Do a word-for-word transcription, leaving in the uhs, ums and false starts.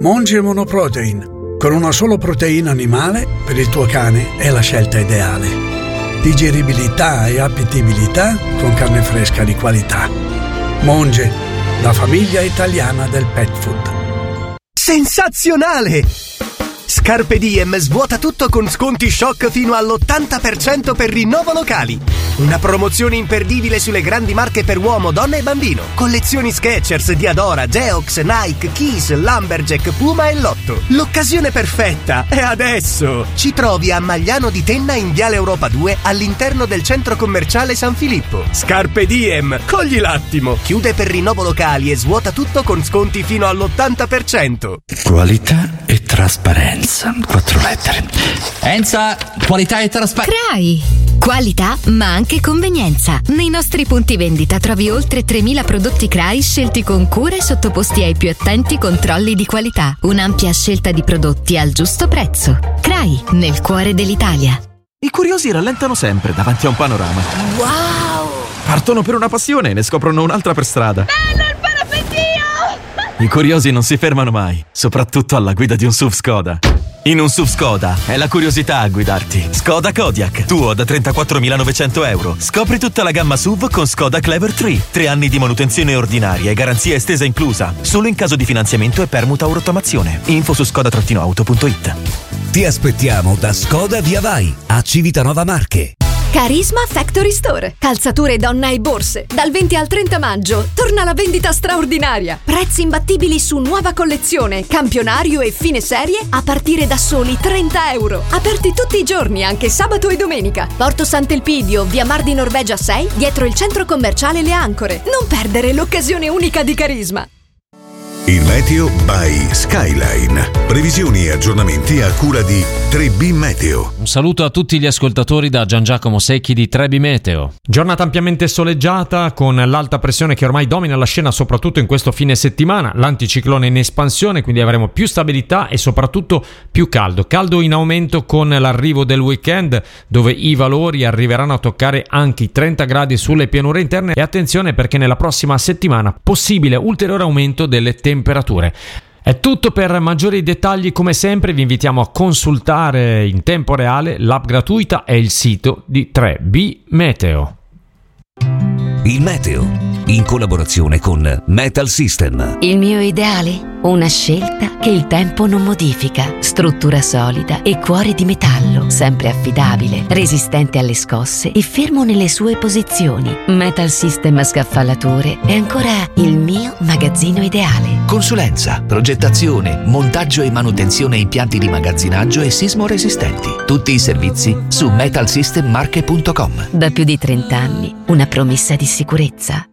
Monge Monoprotein. Con una sola proteina animale, per il tuo cane è la scelta ideale. Digeribilità e appetibilità con carne fresca di qualità. Monge, la famiglia italiana del pet food. Sensazionale! Scarpe Diem svuota tutto con sconti shock fino all'ottanta per cento per rinnovo locali. Una promozione imperdibile sulle grandi marche per uomo, donna e bambino. Collezioni Skechers, Diadora, Geox, Nike, Kiss, Lumberjack, Puma e Lotto. L'occasione perfetta è adesso! Ci trovi a Magliano di Tenna in Viale Europa due all'interno del centro commerciale San Filippo. Scarpe Diem, cogli l'attimo! Chiude per rinnovo locali e svuota tutto con sconti fino all'ottanta per cento. Qualità e trasparenza. Quattro lettere. Enza, qualità e trasparenza. CRAI. Qualità ma anche convenienza. Nei nostri punti vendita trovi oltre tremila prodotti CRAI scelti con cura e sottoposti ai più attenti controlli di qualità. Un'ampia scelta di prodotti al giusto prezzo. CRAI, nel cuore dell'Italia. I curiosi rallentano sempre davanti a un panorama. Wow! Partono per una passione e ne scoprono un'altra per strada. Bello il parapettino! I curiosi non si fermano mai, soprattutto alla guida di un S U V Skoda. In un S U V Skoda è la curiosità a guidarti. Skoda Kodiaq, tuo da trentaquattromilanovecento euro. Scopri tutta la gamma S U V con Skoda Clever tre. Tre anni di manutenzione ordinaria e garanzia estesa inclusa. Solo in caso di finanziamento e permuta o rottamazione. Info su skoda auto punto it. Ti aspettiamo da Skoda Via Vai, a Civitanova Marche. Carisma Factory Store. Calzature donna e borse. Dal venti al trenta maggio torna la vendita straordinaria. Prezzi imbattibili su nuova collezione, campionario e fine serie a partire da soli trenta euro. Aperti tutti i giorni, anche sabato e domenica. Porto Sant'Elpidio, via Mar di Norvegia sei, dietro il centro commerciale Le Ancore. Non perdere l'occasione unica di Carisma. Il meteo by Skyline. Previsioni e aggiornamenti a cura di tre B Meteo. Un saluto a tutti gli ascoltatori da Gian Giacomo Secchi di tre B Meteo. Giornata ampiamente soleggiata con l'alta pressione che ormai domina la scena soprattutto in questo fine settimana. L'anticiclone in espansione, quindi avremo più stabilità e soprattutto più caldo. Caldo in aumento con l'arrivo del weekend, dove i valori arriveranno a toccare anche i trenta gradi sulle pianure interne. E attenzione, perché nella prossima settimana possibile ulteriore aumento delle temperature. temperature. È tutto. Per maggiori dettagli, come sempre, vi invitiamo a consultare in tempo reale l'app gratuita e il sito di tre B Meteo. Il meteo, in collaborazione con Metal System. Il mio ideale? Una scelta che il tempo non modifica. Struttura solida e cuore di metallo, sempre affidabile, resistente alle scosse e fermo nelle sue posizioni. Metal System Scaffalature è ancora il mio magazzino ideale. Consulenza, progettazione, montaggio e manutenzione impianti di magazzinaggio e sismo resistenti. Tutti i servizi su metal system marche punto com. Da più di trenta anni, una promessa di sicurezza.